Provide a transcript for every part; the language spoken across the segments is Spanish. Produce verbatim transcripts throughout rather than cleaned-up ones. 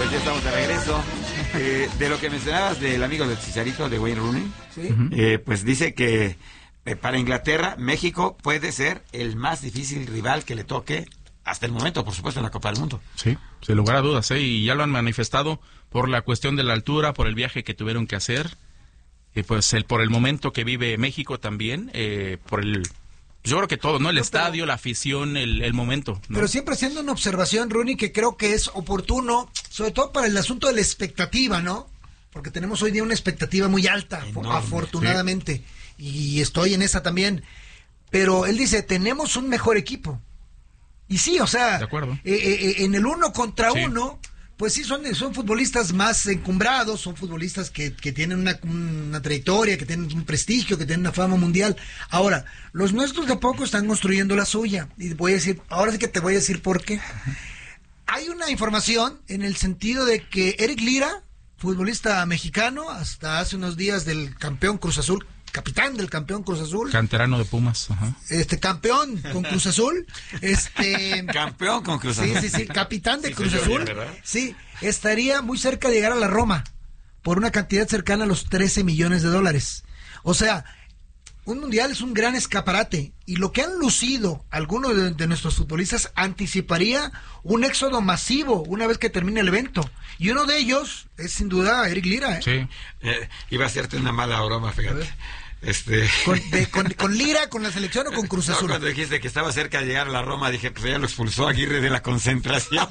ya estamos de regreso. Eh, de lo que mencionabas del amigo del Chicharito, de Wayne Rooney, ¿sí? eh, pues dice que eh, para Inglaterra, México puede ser el más difícil rival que le toque hasta el momento, por supuesto, en la Copa del Mundo. Sí, sin lugar a dudas, ¿eh? Y ya lo han manifestado por la cuestión de la altura, por el viaje que tuvieron que hacer, y pues el por el momento que vive México también, eh, por el... Yo creo que todo, ¿no? El no, estadio, pero, la afición, el, el momento, ¿no? Pero siempre haciendo una observación, Rooney, que creo que es oportuno, sobre todo para el asunto de la expectativa, ¿no? Porque tenemos hoy día una expectativa muy alta, enorme, afortunadamente, sí. Y estoy en esa también. Pero él dice, tenemos un mejor equipo. Y sí, o sea, de acuerdo. Eh, eh, en el uno contra sí. uno... Pues sí, son, son futbolistas más encumbrados, son futbolistas que, que tienen una, una trayectoria, que tienen un prestigio, que tienen una fama mundial. Ahora, los nuestros de poco están construyendo la suya. Y voy a decir, ahora sí que te voy a decir por qué. Hay una información en el sentido de que Eric Lira, futbolista mexicano, hasta hace unos días del campeón Cruz Azul, capitán del campeón Cruz Azul. Canterano de Pumas. Ajá. Este, campeón con Cruz Azul. Este. Campeón con Cruz Azul. Sí, sí, sí, capitán de sí, Cruz sí, Azul. Bien, sí, estaría muy cerca de llegar a la Roma por una cantidad cercana a los trece millones de dólares. O sea, un mundial es un gran escaparate y lo que han lucido algunos de, de nuestros futbolistas anticiparía un éxodo masivo una vez que termine el evento. Y uno de ellos es sin duda Eric Lira, ¿eh? Sí, eh, iba a hacerte una mala broma, fíjate. Este... ¿Con, de, con, ¿Con Lira, con la selección o con Cruz Azul? No, cuando dijiste que estaba cerca de llegar a la Roma, dije, pues ya lo expulsó Aguirre de la concentración.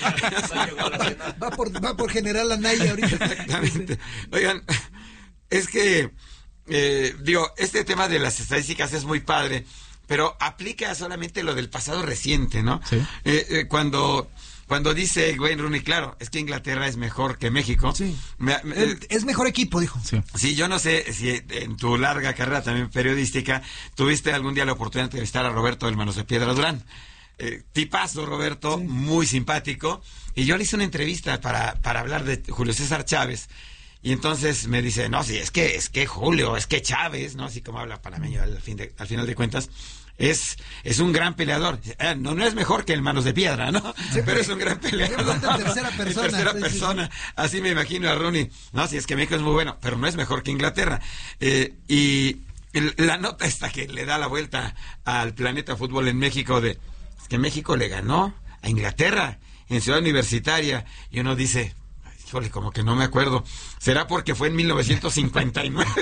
va, por, va por General Anaya ahorita. Exactamente. Oigan, es que, eh, digo, este tema de las estadísticas es muy padre, pero aplica solamente lo del pasado reciente, ¿no? Sí. Eh, eh, cuando... Cuando dice Wayne Rooney, claro, es que Inglaterra es mejor que México. Sí. Me, me, es mejor equipo, dijo. Sí. sí, yo no sé si en tu larga carrera también periodística tuviste algún día la oportunidad de entrevistar a Roberto del Manos de Piedra Durán. Eh, tipazo, Roberto, sí. Muy simpático. Y yo le hice una entrevista para, para hablar de Julio César Chávez. Y entonces me dice, no, sí, es que, es que Julio, es que Chávez, ¿no? Así como habla panameño al, fin de, al final de cuentas. Es, es un gran peleador. Eh, no, no es mejor que el Manos de Piedra, ¿no? Sí, pero es un gran peleador. En tercera persona. En tercera sí, persona. Sí. Así me imagino a Rooney. No, si es que México es muy bueno, pero no es mejor que Inglaterra. Eh, y el, la nota esta que le da la vuelta al planeta fútbol en México de, es que México le ganó a Inglaterra en Ciudad Universitaria. Y uno dice, híjole, como que no me acuerdo. ¿Será porque fue en mil novecientos cincuenta y nueve?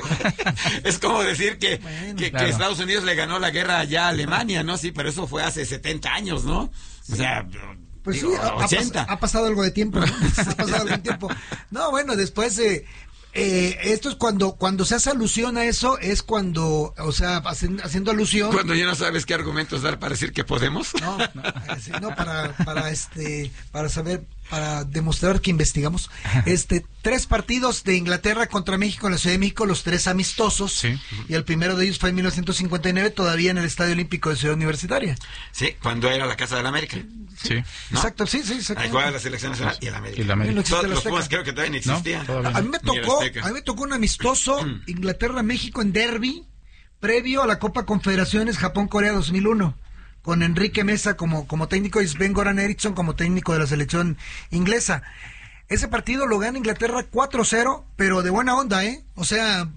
Es como decir que, bueno, que, claro. que Estados Unidos le ganó la guerra allá a Alemania, ¿no? Sí, pero eso fue hace setenta años, ¿no? Sí. O sea, pues digo, sí, ha, ochenta. Ha, ha pasado algo de tiempo, ¿no? Ha pasado algún tiempo. No, bueno, después... Eh, Eh, esto es cuando cuando se hace alusión a eso, es cuando, o sea, hacen, haciendo alusión... Cuando ya no sabes qué argumentos dar para decir que podemos. No, no, no para, para, este, para saber, para demostrar que investigamos. Este, tres partidos de Inglaterra contra México en la Ciudad de México, los tres amistosos. Sí. Y el primero de ellos fue en mil novecientos cincuenta y nueve, todavía en el Estadio Olímpico de Ciudad Universitaria. Sí, cuando era la Casa de la América. Sí. ¿No? Exacto, sí, sí. Ahí jugaba la Selección Nacional y el América. Y el América. Todos los Pumas creo que todavía ni existían. No, a, a mí me tocó, a mí me tocó un amistoso Inglaterra-México en derbi, previo a la Copa Confederaciones Japón-Corea dos mil uno, con Enrique Mesa como, como técnico y Sven-Goran Eriksson como técnico de la selección inglesa. Ese partido lo gana Inglaterra cuatro cero, pero de buena onda, ¿eh? O sea...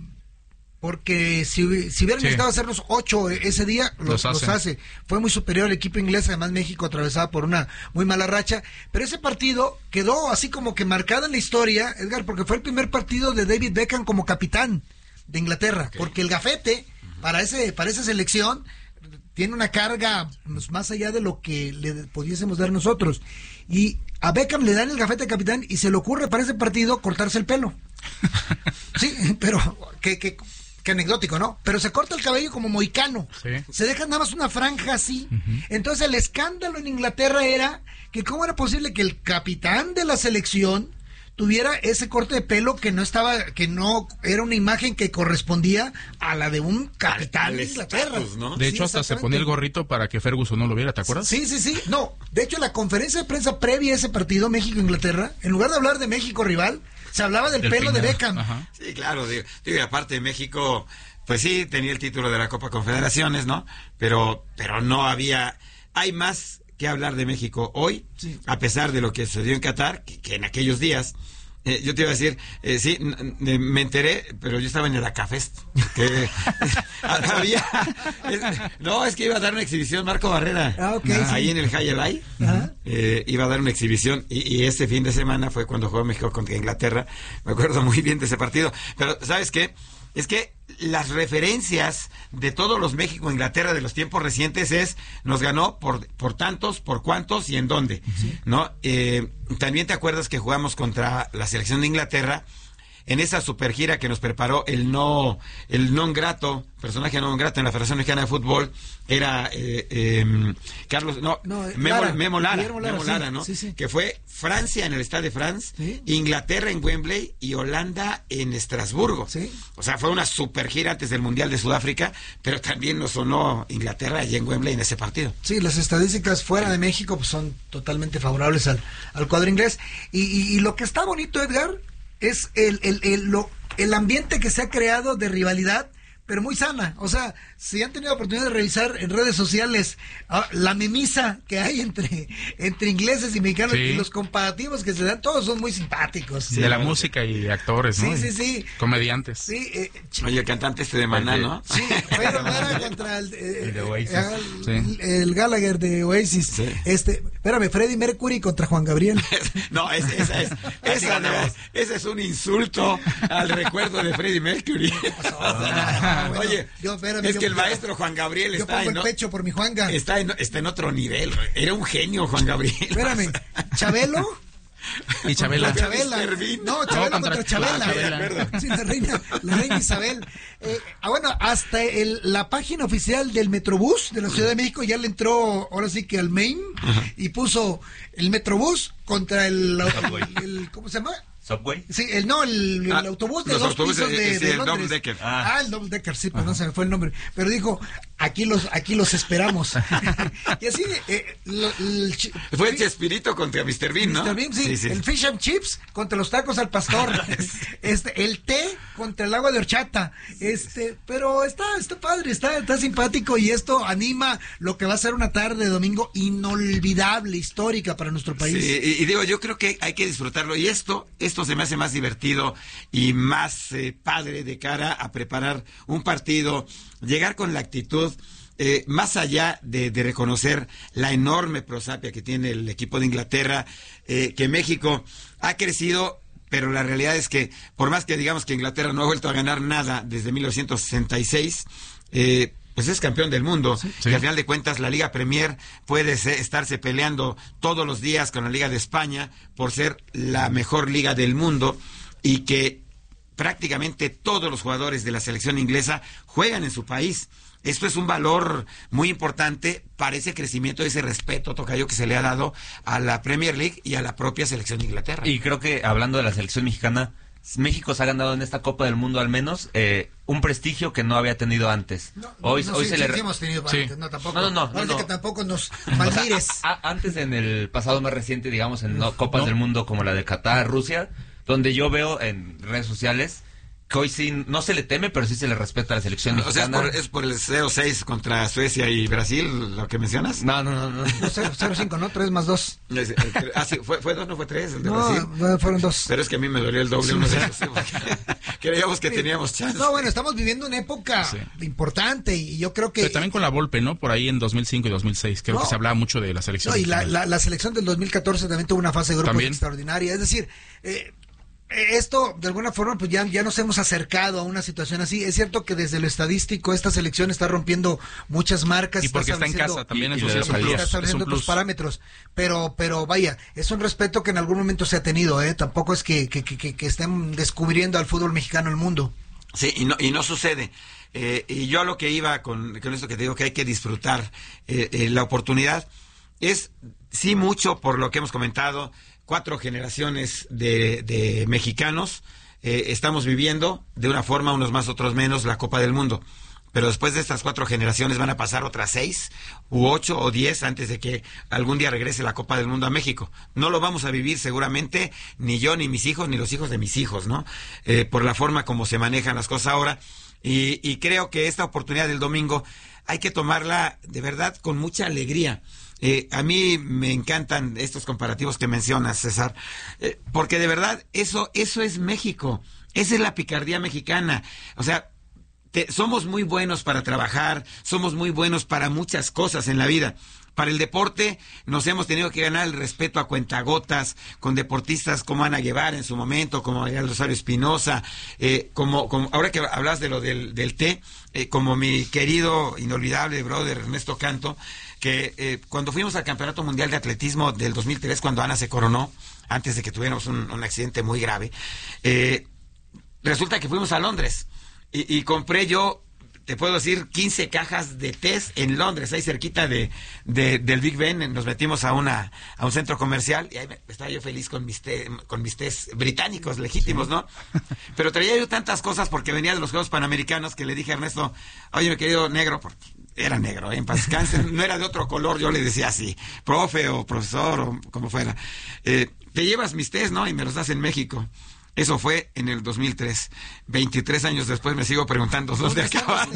Porque si, si hubieran sí. necesitado hacerlos ocho ese día, los, los, hace. los hace. Fue muy superior el equipo inglés, además México atravesaba por una muy mala racha. Pero ese partido quedó así como que marcado en la historia, Edgar, porque fue el primer partido de David Beckham como capitán de Inglaterra. Okay. Porque el gafete, uh-huh. para ese para esa selección, tiene una carga pues, más allá de lo que le pudiésemos dar nosotros. Y a Beckham le dan el gafete de capitán y se le ocurre para ese partido cortarse el pelo. Sí, pero que... que Qué anecdótico, ¿no? Pero se corta el cabello como mohicano. Sí. Se deja nada más una franja así. Uh-huh. Entonces el escándalo en Inglaterra era que cómo era posible que el capitán de la selección tuviera ese corte de pelo que no estaba, que no era una imagen que correspondía a la de un capitán al, al de Inglaterra. Estatus, ¿no? De hecho, sí, hasta se ponía el gorrito para que Ferguson no lo viera, ¿te acuerdas? Sí, sí, sí. No, de hecho, la conferencia de prensa previa a ese partido, México-Inglaterra, en lugar de hablar de México rival, se hablaba del, del pelo peinado de Beckham. Ajá. Sí, claro, digo, digo, y aparte de México, pues sí, tenía el título de la Copa Confederaciones, ¿no? Pero, pero no había, hay más que hablar de México hoy, sí. a pesar de lo que sucedió en Qatar, que, que en aquellos días, eh, yo te iba a decir, eh, sí, n- n- me enteré, pero yo estaba en el Acafest, que había, es, no, es que iba a dar una exhibición Marco Barrera, ah, okay, ahí sí. en el High Life, eh, iba a dar una exhibición, y, y este fin de semana fue cuando jugó México contra Inglaterra, me acuerdo muy bien de ese partido, pero ¿sabes qué? Es que las referencias de todos los México-Inglaterra de los tiempos recientes es, nos ganó por, por tantos, por cuántos y en dónde, sí. ¿no? Eh, también te acuerdas que jugamos contra la selección de Inglaterra en esa super gira que nos preparó el no, el non grato, personaje non grato en la Federación Mexicana de Fútbol, era eh, eh, Carlos, no, no Memo Lara, Memo Lara, Lara, Memo Lara sí, ¿no? Sí, sí. Que fue Francia en el Stade de France, ¿sí? Inglaterra en Wembley y Holanda en Estrasburgo. ¿Sí? O sea, fue una super gira antes del Mundial de Sudáfrica, pero también nos sonó Inglaterra allí en Wembley en ese partido. Sí, las estadísticas fuera de México pues, son totalmente favorables al, al cuadro inglés. Y, y, y lo que está bonito, Edgar, es el, el, el, lo, el ambiente que se ha creado de rivalidad, pero muy sana. O sea, si han tenido oportunidad de revisar en redes sociales uh, la memisa que hay entre, entre ingleses y mexicanos, sí. y los comparativos que se dan, todos son muy simpáticos. Sí, de la música y actores, ¿no? Sí, sí, sí. Comediantes. Sí, eh, Oye, el cantante este de Maná, ¿no? Sí, pero era contra el, eh, el de Oasis. El, sí. el Gallagher de Oasis. Sí. Este, espérame, Freddie Mercury contra Juan Gabriel. No, es, esa es, esa, no, ese es un insulto al recuerdo de Freddie Mercury. Ah, bueno, oye, yo, espérame, es yo, que el maestro Juan Gabriel yo está pongo en, el pecho por mi Juanga. Está en, está en otro nivel. Era un genio Juan Gabriel. Espérame, Chabelo. Y Chabela. Chabela. No, Chabela no, contra, contra Chabela. Ah, Chabela. Sí, la reina, la reina Isabel. Eh, ah, bueno, hasta el, la página oficial del Metrobús de la Ciudad de México ya le entró, ahora sí que al main, y puso el Metrobús contra el, el, el ¿cómo se llama? ¿Subway? Sí, el, no, el, el ah, autobús de dos pisos de, sí, de el Londres. Double Decker. Ah. ah, el Double Decker, sí, pero no se me fue el nombre. Pero dijo, aquí los aquí los esperamos. Y así, eh, lo, el, fue el Chespirito contra mister Bean, ¿no? mister Bean, sí, sí, sí. El Fish and Chips contra los tacos al pastor. este, el té contra el agua de horchata. Este, pero está, está padre, está, está simpático y esto anima lo que va a ser una tarde de domingo inolvidable, histórica para nuestro país. Sí, y, y digo, yo creo que hay que disfrutarlo y esto, esto se me hace más divertido y más eh, padre de cara a preparar un partido, llegar con la actitud, eh, más allá de, de reconocer la enorme prosapia que tiene el equipo de Inglaterra, eh, que México ha crecido, pero la realidad es que por más que digamos que Inglaterra no ha vuelto a ganar nada desde mil novecientos sesenta y seis, eh, pues es campeón del mundo, sí, sí. Y al final de cuentas la Liga Premier puede ser, estarse peleando todos los días con la Liga de España por ser la mejor liga del mundo y que prácticamente todos los jugadores de la selección inglesa juegan en su país. Esto es un valor muy importante para ese crecimiento, ese respeto, tocayo, que se le ha dado a la Premier League y a la propia selección de Inglaterra. Y creo que hablando de la selección mexicana, México se ha ganado en esta Copa del Mundo al menos eh, un prestigio que no había tenido antes. No, hoy no, hoy sí, se sí, le sí hemos tenido sí. antes, no, tampoco. No, no, no, no, no. que tampoco nos malmires. O sea, a, antes en el pasado más reciente, digamos, en no, Copas no. del Mundo como la de Qatar, Rusia, donde yo veo en redes sociales que hoy sí no se le teme, pero sí se le respeta a la selección mexicana. O sea, es por, es por el cero seis contra Suecia y Brasil, lo que mencionas. No, no, no. no. no cero cinco, ¿no? tres más dos. Ah, sí, ¿fue, fue dos, no fue tres el de no, Brasil? fueron dos. Pero es que a mí me dolió el doble sí. uno de esos. Creíamos que sí. teníamos chance. No, bueno, estamos viviendo una época sí. importante y yo creo que... Pero también con la Volpe, ¿no? Por ahí en dos mil cinco y dos mil seis, creo no. que se hablaba mucho de la selección. No, y la, la, la selección del dos mil catorce también tuvo una fase de grupos ¿También? extraordinaria. Es decir... Eh, esto, de alguna forma, pues ya, ya nos hemos acercado a una situación así. Es cierto que desde lo estadístico esta selección está rompiendo muchas marcas. Y porque está, está en casa también, eso sí, está estableciendo otros parámetros. Pero, pero vaya, es un respeto que en algún momento se ha tenido, ¿eh? Tampoco es que, que, que, que estén descubriendo al fútbol mexicano el mundo. Sí, y no, y no sucede. Eh, y yo a lo que iba con, con esto que te digo, que hay que disfrutar eh, eh, la oportunidad, es sí mucho por lo que hemos comentado, cuatro generaciones de, de mexicanos eh, estamos viviendo de una forma, unos más, otros menos, la Copa del Mundo. Pero después de estas cuatro generaciones van a pasar otras seis, u ocho, o diez antes de que algún día regrese la Copa del Mundo a México. No lo vamos a vivir seguramente, ni yo, ni mis hijos, ni los hijos de mis hijos, ¿no? Eh, por la forma como se manejan las cosas ahora. Y, y creo que esta oportunidad del domingo hay que tomarla de verdad con mucha alegría. Eh, a mí me encantan estos comparativos que mencionas, César, eh, porque de verdad eso, eso es México, esa es la picardía mexicana. O sea, te, somos muy buenos para trabajar, somos muy buenos para muchas cosas en la vida. Para el deporte nos hemos tenido que ganar el respeto a cuentagotas con deportistas como Ana Guevara en su momento, como María Rosario Espinosa, eh, como, como ahora que hablas de lo del, del té, eh, como mi querido, inolvidable brother Ernesto Canto, que eh, cuando fuimos al Campeonato Mundial de Atletismo del dos mil tres, cuando Ana se coronó, antes de que tuviéramos un, un accidente muy grave, eh, resulta que fuimos a Londres y, y compré yo, te puedo decir, quince cajas de tés en Londres, ahí cerquita de, de del Big Ben. Nos metimos a una a un centro comercial y ahí me, estaba yo feliz con mis té, con mis tés británicos legítimos, ¿no? Pero traía yo tantas cosas porque venía de los Juegos Panamericanos que le dije a Ernesto, oye, mi querido negro, porque era negro, ¿eh? En paz descanse, no era de otro color, yo le decía así, profe o profesor o como fuera, eh, te llevas mis tés, ¿no? Y me los das en México. Eso fue en el dos mil tres. veintitrés años después me sigo preguntando dónde acabaron.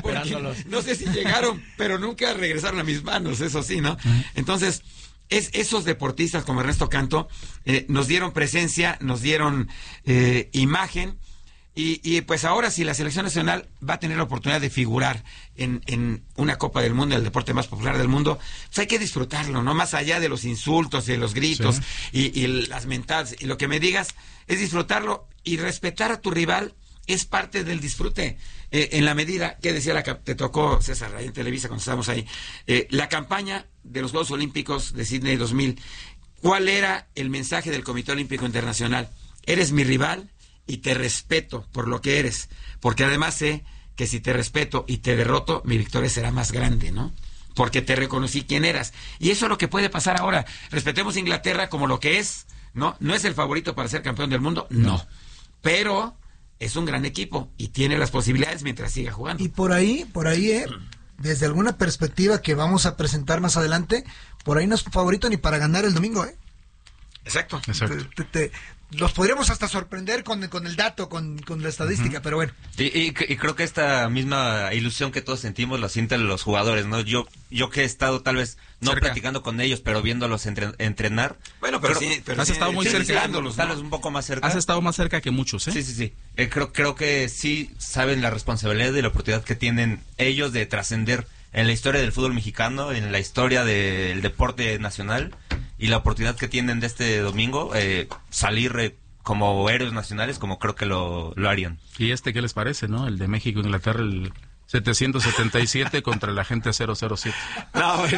No sé si llegaron, pero nunca regresaron a mis manos, eso sí, ¿no? Entonces, es, esos deportistas como Ernesto Canto eh, nos dieron presencia, nos dieron eh, imagen. Y, y pues ahora si la selección nacional va a tener la oportunidad de figurar en, en una Copa del Mundo, el deporte más popular del mundo, pues hay que disfrutarlo, ¿no? Más allá de los insultos, de los gritos, sí, y, y las mentadas, y lo que me digas es disfrutarlo y respetar a tu rival es parte del disfrute. Eh, en la medida que decía la te tocó, César, ahí en Televisa cuando estábamos ahí, eh, la campaña de los Juegos Olímpicos de Sydney dos mil, ¿cuál era el mensaje del Comité Olímpico Internacional? Eres mi rival y te respeto por lo que eres, porque además sé que si te respeto y te derroto, mi victoria será más grande, ¿no? Porque te reconocí quién eras. Y eso es lo que puede pasar ahora. Respetemos a Inglaterra como lo que es, ¿no? ¿No es el favorito para ser campeón del mundo? No. Pero es un gran equipo y tiene las posibilidades mientras siga jugando. Y por ahí, por ahí, eh, desde alguna perspectiva que vamos a presentar más adelante, por ahí no es favorito ni para ganar el domingo, ¿eh? Exacto. Exacto. Te, te, te, los podríamos hasta sorprender con, con el dato, con, con la estadística, uh-huh. Pero bueno. Y, y, y creo que esta misma ilusión que todos sentimos la sienten los jugadores, ¿no? Yo yo que he estado tal vez no cerca, platicando con ellos, pero viéndolos entre, entrenar. Bueno, pero, pero sí, pero has sí, estado muy sí, cerca, ¿no? Tal vez un poco más cerca. Has estado más cerca que muchos, ¿eh? Sí, sí, sí. Eh, creo creo que sí saben la responsabilidad y la oportunidad que tienen ellos de trascender en la historia del fútbol mexicano, en la historia del deporte nacional, y la oportunidad que tienen de este domingo, eh, salir eh, como héroes nacionales, como creo que lo, lo harían. ¿Y este qué les parece, no? El de México, Inglaterra, el setecientos setenta y siete contra la gente cero cero siete. No, bueno,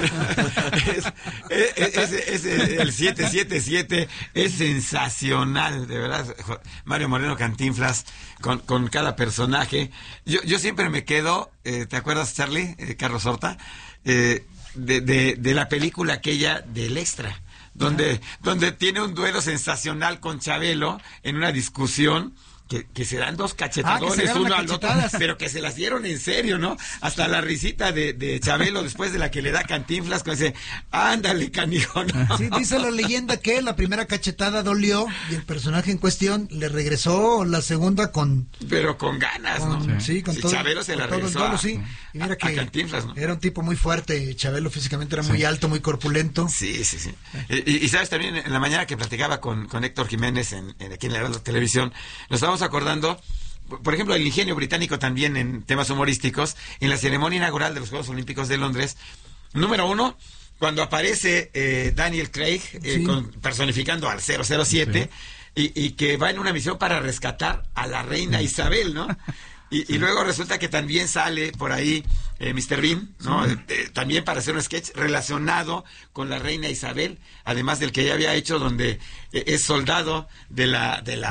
es, es, es, es, es el siete siete siete es sensacional, de verdad. Mario Moreno Cantinflas con, con cada personaje. Yo, yo siempre me quedo, eh, ¿te acuerdas, Charlie? Eh, Carlos Horta, eh, de, de, de la película aquella del Extra, donde, donde tiene un duelo sensacional con Chabelo en una discusión. Que, que se dan dos cachetadones ah, uno al otro, pero que se las dieron en serio, ¿no? Hasta la risita de, de Chabelo después de la que le da Cantinflas, que dice, ándale, canijo, ¿no? Sí, dice la leyenda que la primera cachetada dolió y el personaje en cuestión le regresó la segunda con... Pero con ganas, con, ¿no? Sí, con sí, todo. Chabelo se la todo regresó todo, a, sí. Y mira a, que a Cantinflas, ¿no? Era un tipo muy fuerte, Chabelo físicamente era sí. muy alto, muy corpulento. Sí, sí, sí. Y, y sabes, también en la mañana que platicaba con, con Héctor Jiménez en, en aquí en la televisión, nos estábamos acordando, por ejemplo, el ingenio británico también en temas humorísticos, en la ceremonia inaugural de los Juegos Olímpicos de Londres, número uno, cuando aparece eh, Daniel Craig eh, sí. con, personificando al cero cero siete sí. y, y que va en una misión para rescatar a la reina Isabel, ¿no? Y, sí. y luego resulta que también sale por ahí eh, mister Bean, ¿no? Sí. Eh, también para hacer un sketch relacionado con la reina Isabel, además del que ya había hecho donde eh, es soldado de la de la